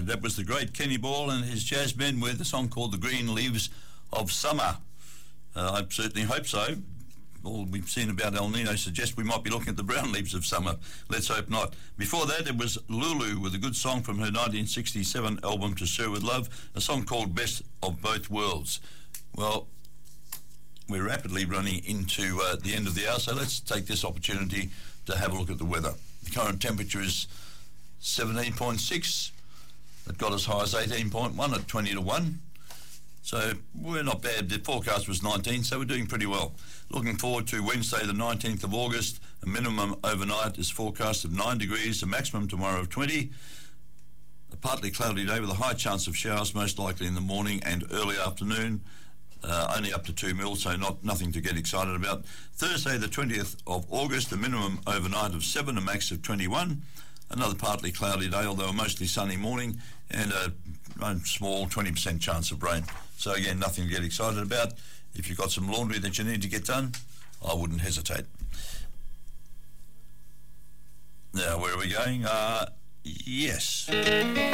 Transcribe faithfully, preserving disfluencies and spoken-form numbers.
And that was the great Kenny Ball and his jazz band with a song called The Green Leaves of Summer. Uh, I certainly hope so. All we've seen about El Nino suggests we might be looking at the brown leaves of summer. Let's hope not. Before that, it was Lulu with a good song from her nineteen sixty-seven album To Sir With Love, a song called Best of Both Worlds. Well, we're rapidly running into uh, the end of the hour, so let's take this opportunity to have a look at the weather. The current temperature is seventeen point six. It got as high as eighteen point one at twenty to one. So we're not bad. The forecast was nineteen, so we're doing pretty well. Looking forward to Wednesday the nineteenth of August. A minimum overnight is forecast of nine degrees, a maximum tomorrow of twenty. A partly cloudy day with a high chance of showers, most likely in the morning and early afternoon. Uh, only up to two mil, so not nothing to get excited about. Thursday the twentieth of August, a minimum overnight of seven, a max of twenty-one. Another partly cloudy day, although a mostly sunny morning, and a, a small twenty percent chance of rain. So again, nothing to get excited about. If you've got some laundry that you need to get done, I wouldn't hesitate. Now, where are we going? Uh, yes.